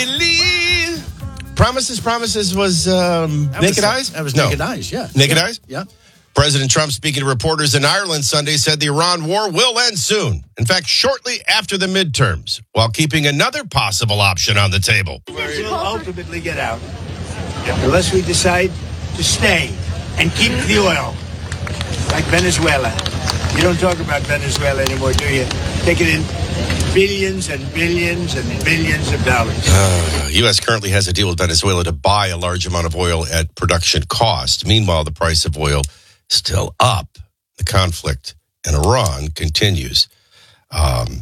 Promises was Naked Eyes? That was Naked Eyes, yeah. Naked Eyes? Yeah. President Trump, speaking to reporters in Ireland Sunday, said the Iran war will end soon. In fact, shortly after the midterms, while keeping another possible option on the table. We'll ultimately get out unless we decide to stay and keep the oil, like Venezuela. You don't talk about Venezuela anymore, do you? Take it in billions and billions and billions of dollars. U.S. currently has a deal with Venezuela to buy a large amount of oil at production cost. Meanwhile, the price of oil is still up. The conflict in Iran continues. I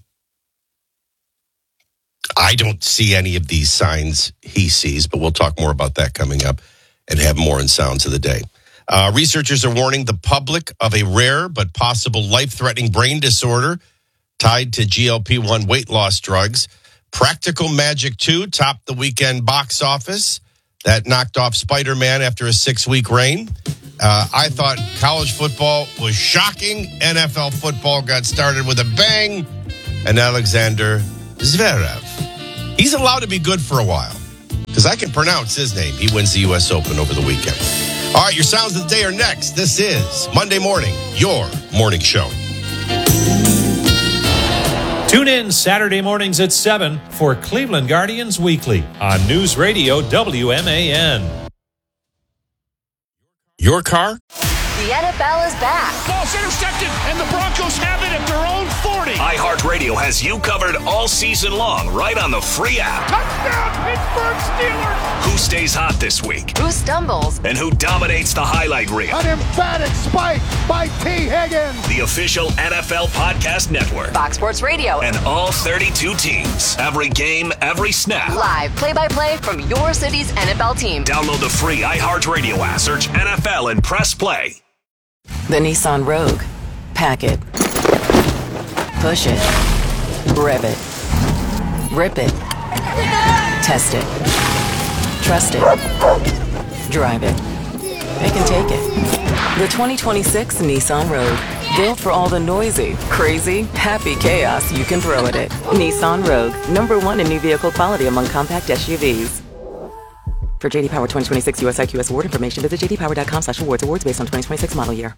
don't see any of these signs he sees, but we'll talk more about that coming up and have more in Sounds of the Day. Researchers are warning the public of a rare but possible life-threatening brain disorder tied to GLP-1 weight loss drugs. Practical Magic 2 topped the weekend box office. That knocked off Spider-Man after a 6-week reign. I thought college football was shocking. NFL football got started with a bang. And Alexander Zverev, he's allowed to be good for a while because I can pronounce his name. He wins the U.S. Open over the weekend. All right, your Sounds of the Day are next. This is Monday Morning, your morning show. Tune in Saturday mornings at 7 for Cleveland Guardians Weekly on News Radio WMAN. Your car? The NFL is back. Ball's intercepted, and the Broncos have it at their own 40. iHeartRadio has you covered all season long, right on the free app. Touchdown, Pittsburgh Steelers. Who stays hot this week? Who stumbles? And who dominates the highlight reel? An emphatic spike by T. Higgins. The official NFL podcast network. Fox Sports Radio. And all 32 teams. Every game, every snap. Live play-by-play from your city's NFL team. Download the free iHeartRadio app. Search NFL and press play. The Nissan Rogue. Pack it. Push it. Rev it. Rip it. Test it. Trust it. Drive it. They can take it. The 2026 Nissan Rogue. Built for all the noisy, crazy, happy chaos you can throw at it. Nissan Rogue. #1 in new vehicle quality among compact SUVs. For J.D. Power 2026 US IQS award information, visit jdpower.com/awards. Awards based on 2026 model year.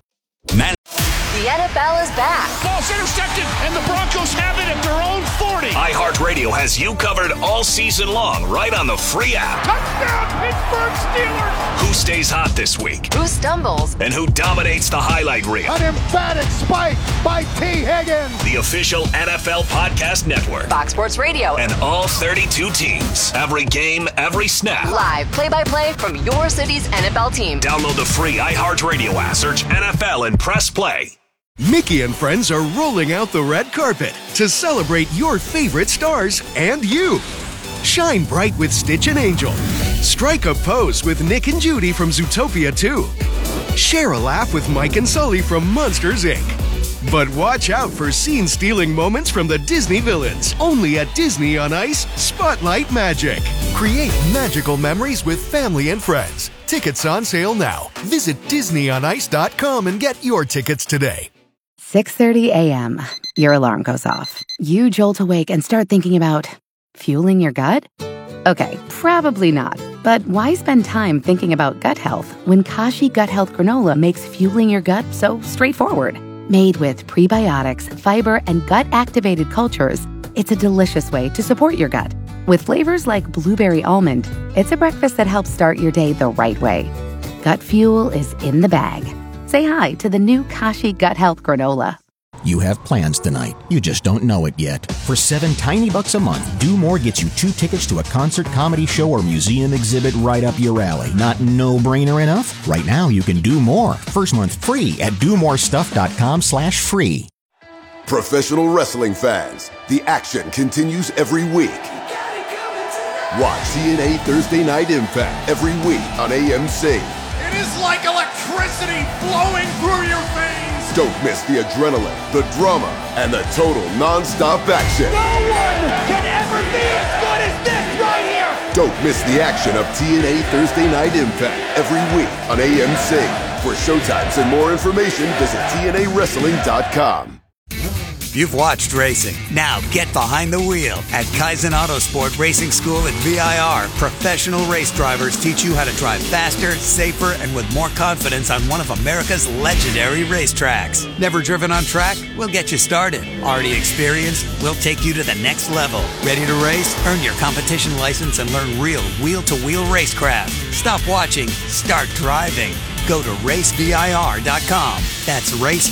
The NFL is back. Ball's intercepted, and the Broncos have it at their own 40. iHeartRadio has you covered all season long, right on the free app. Touchdown, Pittsburgh Steelers. Who stays hot this week? Who stumbles? And who dominates the highlight reel? An emphatic spike by T. Higgins. The official NFL podcast network. Fox Sports Radio. And all 32 teams. Every game, every snap. Live play-by-play from your city's NFL team. Download the free iHeartRadio app. Search NFL and press play. Mickey and friends are rolling out the red carpet to celebrate your favorite stars and you. Shine bright with Stitch and Angel. Strike a pose with Nick and Judy from Zootopia 2. Share a laugh with Mike and Sully from Monsters, Inc. But watch out for scene-stealing moments from the Disney villains. Only at Disney on Ice, Spotlight Magic. Create magical memories with family and friends. Tickets on sale now. Visit DisneyOnIce.com and get your tickets today. 6:30 a.m. Your alarm goes off. You jolt awake and start thinking about fueling your gut? Okay, probably not. But why spend time thinking about gut health when Kashi Gut Health Granola makes fueling your gut so straightforward? Made with prebiotics, fiber, and gut-activated cultures, it's a delicious way to support your gut. With flavors like blueberry almond, it's a breakfast that helps start your day the right way. Gut fuel is in the bag. Say hi to the new Kashi Gut Health Granola. You have plans tonight. You just don't know it yet. For $7 tiny a month, Do More gets you 2 tickets to a concert, comedy show, or museum exhibit right up your alley. Not no-brainer enough? Right now, you can do more. First month free at domorestuff.com/free. Professional wrestling fans, the action continues every week. Watch TNA Thursday Night Impact every week on AMC. It is like electricity flowing through your veins. Don't miss the adrenaline, the drama, and the total non-stop action. No one can ever be as good as this right here. Don't miss the action of TNA Thursday Night Impact every week on AMC. For showtimes and more information, visit TNAWrestling.com. You've watched racing. Now get behind the wheel. At Kaizen Autosport Racing School at VIR, professional race drivers teach you how to drive faster, safer, and with more confidence on one of America's legendary racetracks. Never driven on track? We'll get you started. Already experienced? We'll take you to the next level. Ready to race? Earn your competition license and learn real wheel-to-wheel racecraft. Stop watching. Start driving. Go to racevir.com. That's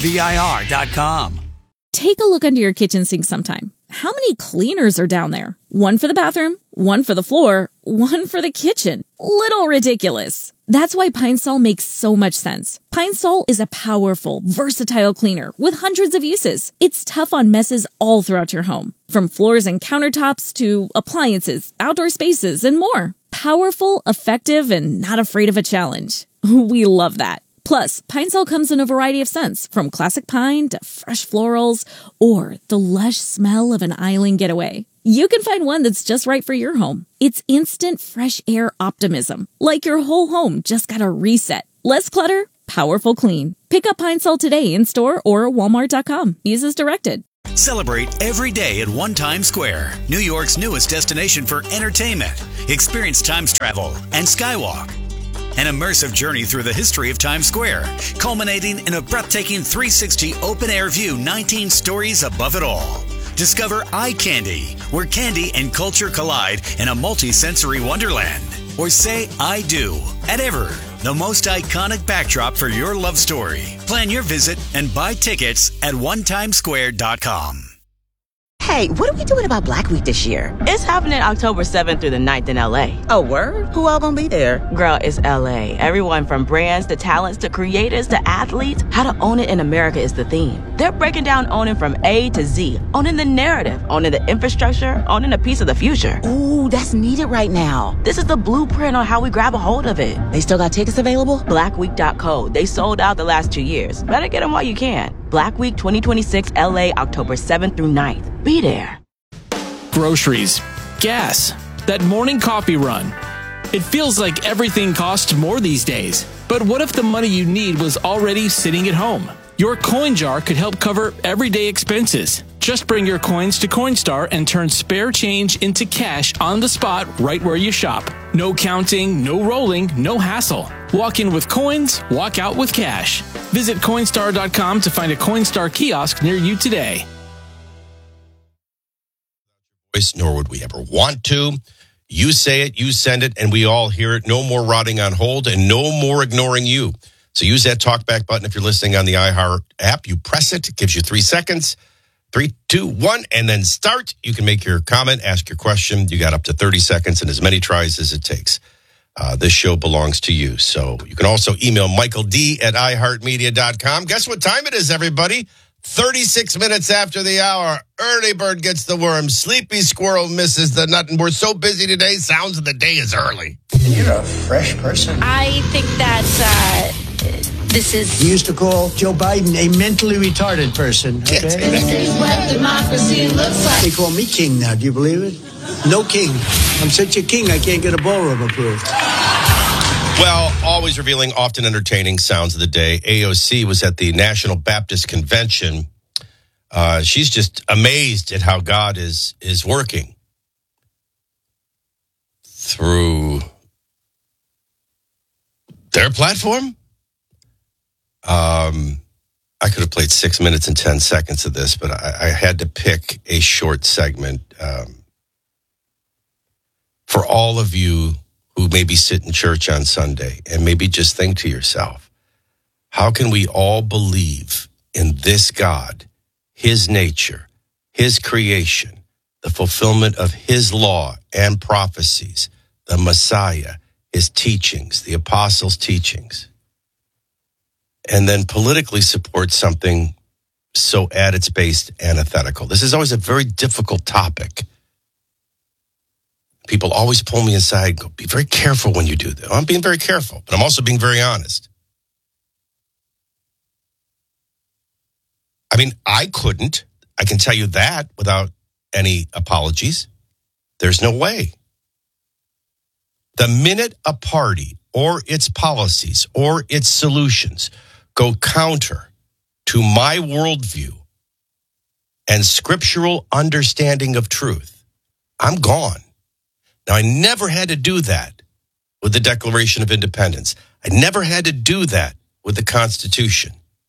racevir.com. Take a look under your kitchen sink sometime. How many cleaners are down there? One for the bathroom, one for the floor, one for the kitchen. Little ridiculous. That's why Pine Sol makes so much sense. Pine Sol is a powerful, versatile cleaner with hundreds of uses. It's tough on messes all throughout your home, from floors and countertops to appliances, outdoor spaces, and more. Powerful, effective, and not afraid of a challenge. We love that. Plus, Pine Sol comes in a variety of scents, from classic pine to fresh florals, or the lush smell of an island getaway. You can find one that's just right for your home. It's instant fresh air optimism, like your whole home just got a reset. Less clutter, powerful clean. Pick up Pine Sol today in store or Walmart.com. Use as directed. Celebrate every day at One Times Square, New York's newest destination for entertainment. Experience Times travel and Skywalk. An immersive journey through the history of Times Square, culminating in a breathtaking 360 open-air view 19 stories above it all. Discover Eye Candy, where candy and culture collide in a multi-sensory wonderland. Or say I do at Ever, the most iconic backdrop for your love story. Plan your visit and buy tickets at onetimesquare.com. Hey, what are we doing about Black Week this year? It's happening October 7th through the 9th in LA. Oh, word? Who all gonna be there? Girl, it's LA. Everyone from brands to talents to creators to athletes. How to own it in America is the theme. They're breaking down owning from A to Z. Owning the narrative, owning the infrastructure, owning a piece of the future. Ooh, that's needed right now. This is the blueprint on how we grab a hold of it. They still got tickets available? Blackweek.co. They sold out the last 2 years. Better get them while you can. Black Week 2026 LA, October 7th through 9th. Be there. Groceries, gas, that morning coffee run. It feels like everything costs more these days. But what if the money you need was already sitting at home? Your coin jar could help cover everyday expenses. Just bring your coins to Coinstar and turn spare change into cash on the spot right where you shop. No counting, no rolling, no hassle. Walk in with coins, walk out with cash. Visit Coinstar.com to find a Coinstar kiosk near you today. Nor would we ever want to. You say it, you send it, and we all hear it. No more rotting on hold and no more ignoring you. So use that talkback button if you're listening on the iHeart app. You press it. It gives you 3 seconds. 3, 2, 1, and then start. You can make your comment, ask your question. You got up to 30 seconds and as many tries as it takes. This show belongs to you. So you can also email Michael D at iHeartMedia.com. Guess what time it is, everybody? 36 minutes after the hour. Early bird gets the worm. Sleepy squirrel misses the nut. And we're so busy today, sounds of the day is early. You're a fresh person. I think that this is... You used to call Joe Biden a mentally retarded person. Okay? This is what democracy looks like. They call me king now. Do you believe it? No king. I'm such a king, I can't get a ballroom approved. Well, always revealing, often entertaining sounds of the day. AOC was at the National Baptist Convention. She's just amazed at how God is working through their platform. I could have played 6 minutes and 10 seconds of this, but I had to pick a short segment for all of you who maybe sit in church on Sunday and maybe just think to yourself, how can we all believe in this God, his nature, his creation, the fulfillment of his law and prophecies, the Messiah, his teachings, the apostles' teachings, and then politically support something so at its base antithetical? This is always a very difficult topic. People always pull me aside and go, be very careful when you do that. I'm being very careful, but I'm also being very honest. I mean, I can tell you that without any apologies. There's no way. The minute a party or its policies or its solutions go counter to my worldview, and scriptural understanding of truth. I'm gone. Now, I never had to do that with the Declaration of Independence. I never had to do that with the Constitution.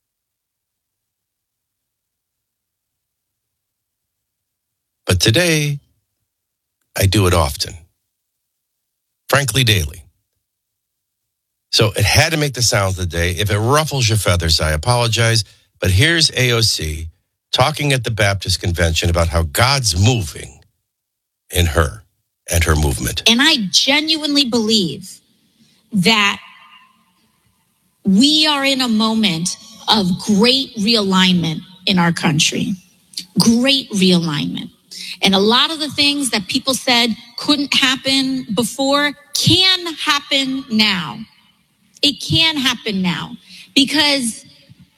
But today, I do it often. Frankly, daily. So it had to make the sound of the day. If it ruffles your feathers, I apologize. But here's AOC talking at the Baptist Convention about how God's moving in her and her movement. And I genuinely believe that we are in a moment of great realignment in our country. Great realignment. And a lot of the things that people said couldn't happen before can happen now. It can happen now because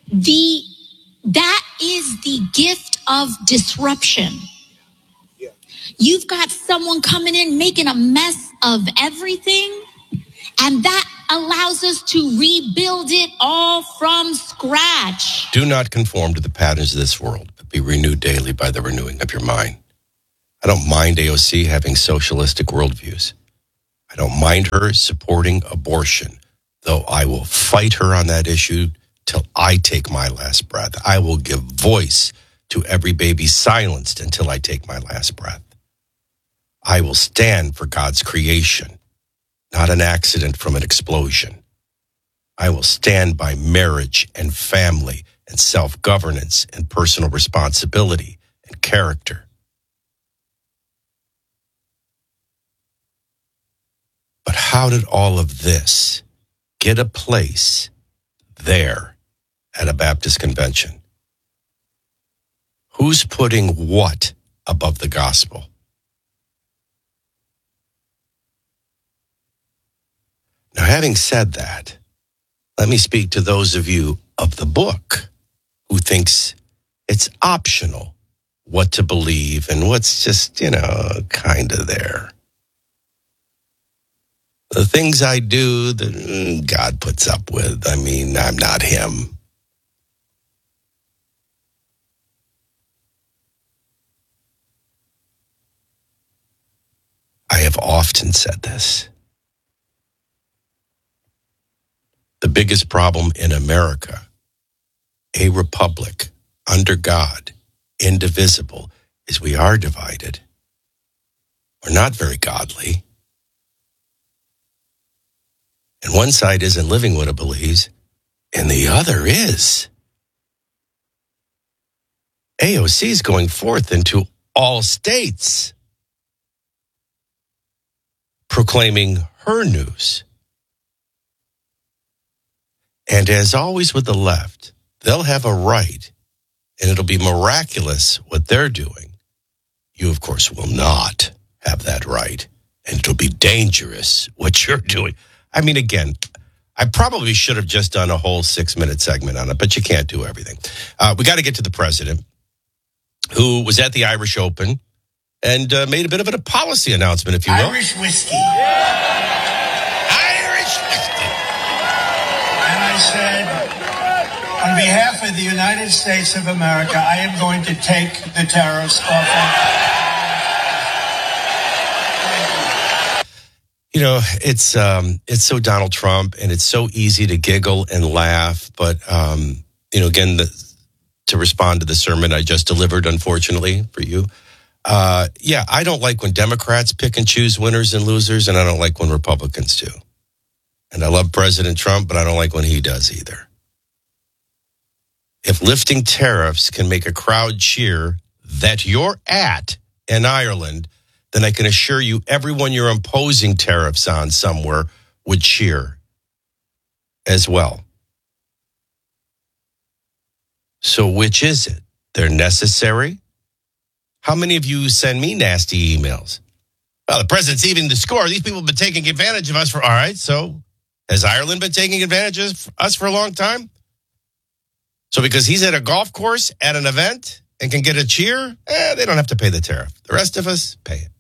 that is the gift of disruption. You've got someone coming in making a mess of everything, and that allows us to rebuild it all from scratch. Do not conform to the patterns of this world, but be renewed daily by the renewing of your mind. I don't mind AOC having socialistic worldviews. I don't mind her supporting abortion, though I will fight her on that issue till I take my last breath. I will give voice to every baby silenced until I take my last breath. I will stand for God's creation, not an accident from an explosion. I will stand by marriage and family and self-governance and personal responsibility and character. But how did all of this get a place there at a Baptist convention? Who's putting what above the gospel? Now, having said that, let me speak to those of you of the book who thinks it's optional what to believe and what's just, kind of there. The things I do that God puts up with, I'm not him. I have often said this. The biggest problem in America, a republic under God, indivisible, is we are divided. We're not very godly. And one side isn't living what it believes, and the other is. AOC is going forth into all states, proclaiming her news. And as always with the left, they'll have a right, and it'll be miraculous what they're doing. You, of course, will not have that right, and it'll be dangerous what you're doing. Again, I probably should have just done a whole 6-minute segment on it, but you can't do everything. We got to get to the president, who was at the Irish Open and made a bit of a policy announcement, if you will. Irish whiskey. Irish whiskey. And I said, on behalf of the United States of America, I am going to take the tariffs off. It's so Donald Trump, and it's so easy to giggle and laugh. But, again, to respond to the sermon I just delivered, unfortunately for you. I don't like when Democrats pick and choose winners and losers, and I don't like when Republicans do. And I love President Trump, but I don't like when he does either. If lifting tariffs can make a crowd cheer that you're at in Ireland, then I can assure you everyone you're imposing tariffs on somewhere would cheer as well. So which is it? They're necessary? How many of you send me nasty emails? Well, the president's even the score. These people have been taking advantage of us for, all right, so has Ireland been taking advantage of us for a long time? So because he's at a golf course at an event and can get a cheer, they don't have to pay the tariff. The rest of us pay it.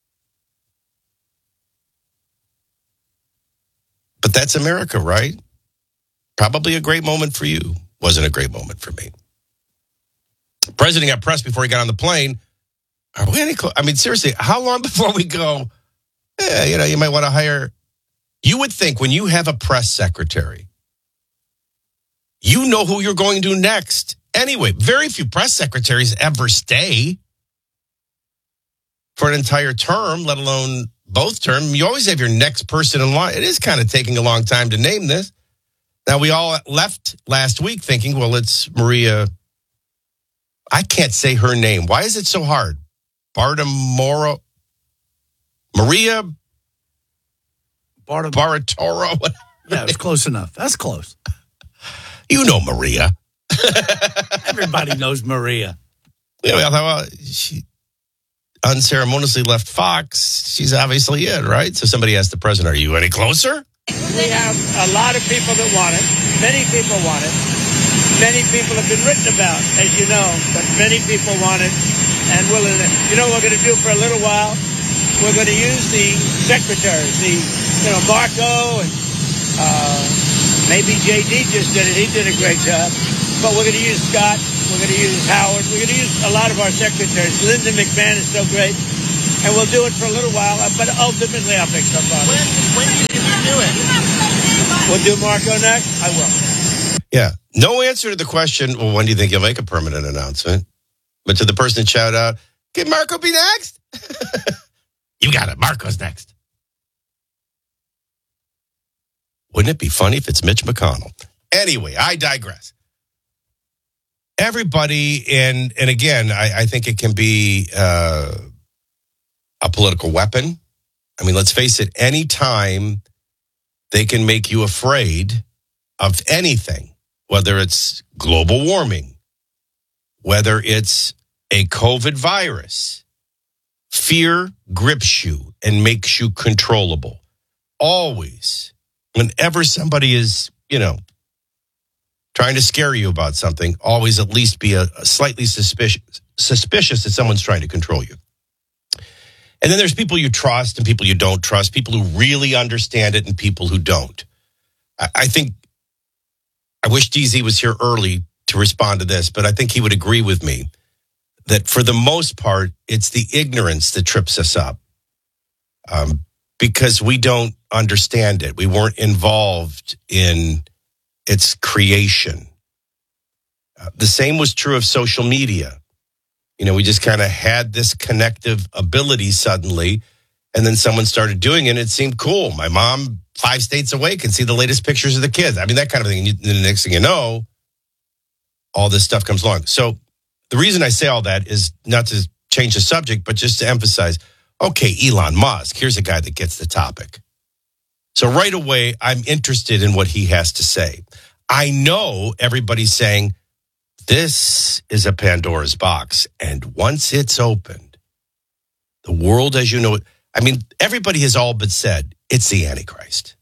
But that's America, right? Probably a great moment for you. Wasn't a great moment for me. The president got pressed before he got on the plane. Are we any close? I mean, seriously, how long before we go, you might want to hire... You would think when you have a press secretary, you know who you're going to next. Anyway, very few press secretaries ever stay for an entire term, let alone both terms. You always have your next person in line. It is kind of taking a long time to name this. Now, we all left last week thinking, well, it's Maria. I can't say her name. Why is it so hard? Bartimaoro. Maria Baratoro. Yeah, it's close enough. That's close. You know Maria. Everybody knows Maria. Yeah, well, she unceremoniously left Fox. She's obviously it, right? So somebody asked the president, are you any closer? We have a lot of people that want it. Many people want it. Many people have been written about, as you know, but many people want it and willing to. You know what we're going to do for a little while? We're going to use the secretaries, Marco and maybe JD just did it. He did a great job. But we're going to use Scott. We're going to use Howard. We're going to use a lot of our secretaries. Linda McMahon is so great. And we'll do it for a little while. But ultimately, I'll pick somebody. When do you do it? We'll do Marco next. I will. Yeah. No answer to the question, well, when do you think you'll make a permanent announcement? But to the person that shouted out, can Marco be next? You got it. Marco's next. Wouldn't it be funny if it's Mitch McConnell? Anyway, I digress. Everybody, and again, I think it can be a political weapon. I mean, let's face it, any time they can make you afraid of anything, whether it's global warming, whether it's a COVID virus, fear grips you and makes you controllable. Always. Whenever somebody is, trying to scare you about something, always at least be a slightly suspicious that someone's trying to control you. And then there's people you trust and people you don't trust, people who really understand it and people who don't. I wish DZ was here early to respond to this, but I think he would agree with me that for the most part, it's the ignorance that trips us up. Because we don't understand it. We weren't involved in its creation. The same was true of social media. We just kind of had this connective ability suddenly, and then someone started doing it, and it seemed cool. My mom, 5 states away, can see the latest pictures of the kids. I mean, that kind of thing. And the next thing you know, all this stuff comes along. So the reason I say all that is not to change the subject, but just to emphasize, okay, Elon Musk, here's a guy that gets the topic. So right away, I'm interested in what he has to say. I know everybody's saying, this is a Pandora's box. And once it's opened, the world as you know it, I mean, everybody has all but said, it's the Antichrist.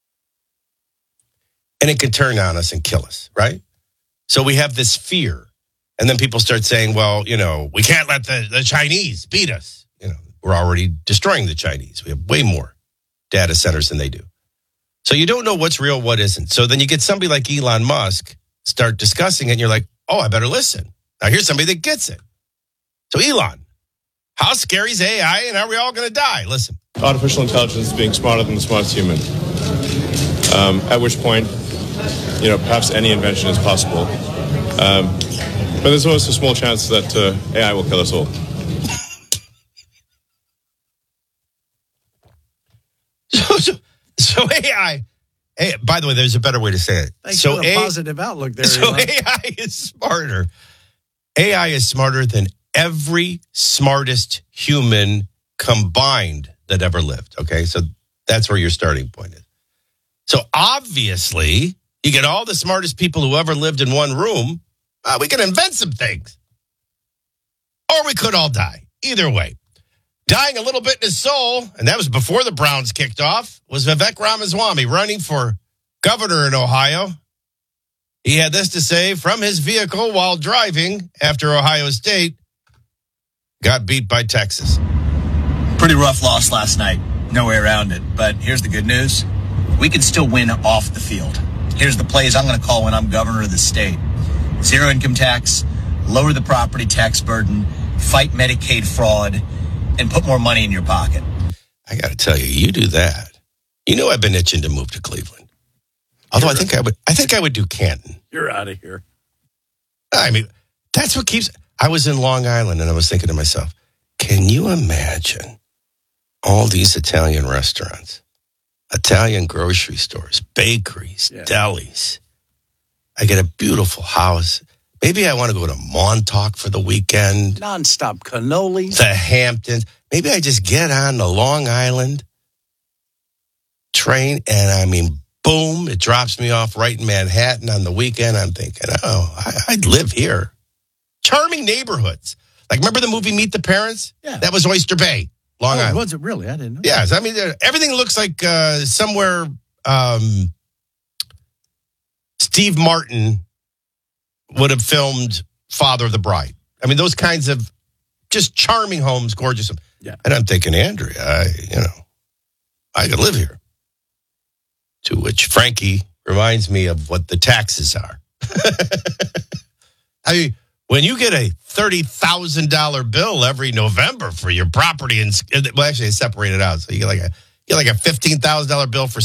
And it can turn on us and kill us, right? So we have this fear. And then people start saying, well, we can't let the Chinese beat us. We're already destroying the Chinese. We have way more data centers than they do. So you don't know what's real, what isn't. So then you get somebody like Elon Musk start discussing it, and you're like, oh, I better listen. Now here's somebody that gets it. So Elon, how scary is AI, and are we all going to die? Listen. Artificial intelligence being smarter than the smartest human. At which point, perhaps any invention is possible. But there's always a small chance that AI will kill us all. So AI, by the way, there's a better way to say it. Thanks for the positive outlook there. So Elon. AI is smarter. AI is smarter than every smartest human combined that ever lived. Okay, so that's where your starting point is. So obviously, you get all the smartest people who ever lived in one room. We can invent some things. Or we could all die. Either way. Dying a little bit in his soul, and that was before the Browns kicked off, was Vivek Ramaswamy running for governor in Ohio. He had this to say from his vehicle while driving after Ohio State got beat by Texas. Pretty rough loss last night. No way around it. But here's the good news. We can still win off the field. Here's the plays I'm going to call when I'm governor of the state. Zero income tax, lower the property tax burden, fight Medicaid fraud, and put more money in your pocket. I got to tell you, you do that. You know I've been itching to move to Cleveland. Although I think I would do Canton. You're out of here. I mean, that's what keeps... I was in Long Island and I was thinking to myself, can you imagine all these Italian restaurants, Italian grocery stores, bakeries, delis? I get a beautiful house. Maybe I want to go to Montauk for the weekend. Nonstop cannolis. The Hamptons. Maybe I just get on the Long Island train and I mean, boom, it drops me off right in Manhattan on the weekend. I'm thinking, I'd live here. Charming neighborhoods. Like, remember the movie Meet the Parents? Yeah. That was Oyster Bay, Long Island. Was it really? I didn't know. Yes. I mean, everything looks like somewhere Steve Martin would have filmed Father of the Bride. I mean, those kinds of just charming homes, gorgeous. Yeah. And I'm thinking, Andrea, I could live here. To which Frankie reminds me of what the taxes are. I mean, when you get a $30,000 bill every November for your property, well, actually, they separate it out. So you get like a $15,000 bill for